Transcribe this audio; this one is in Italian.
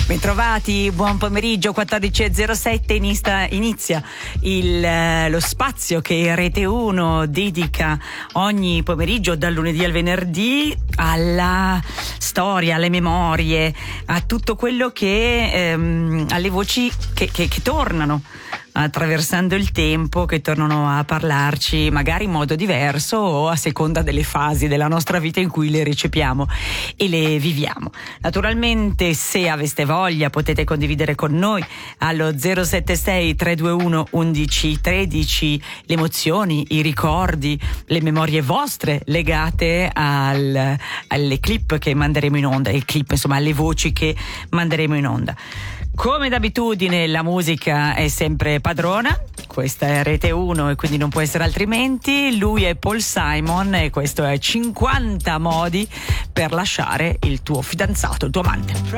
Bentrovati, buon pomeriggio, 14.07 inizia lo spazio che Rete 1 dedica ogni pomeriggio dal lunedì al venerdì alla storia, alle memorie, a tutto quello che alle voci che tornano attraversando il tempo, che tornano a parlarci magari in modo diverso o a seconda delle fasi della nostra vita in cui le recepiamo e le viviamo. Naturalmente, se aveste voglia, potete condividere con noi allo 076 321 1113 le emozioni, i ricordi, le memorie vostre legate alle clip che manderemo in onda, alle voci che manderemo in onda. Come d'abitudine la musica è sempre padrona, questa è Rete 1 e quindi non può essere altrimenti. Lui è Paul Simon e questo è 50 modi per lasciare il tuo fidanzato, il tuo amante.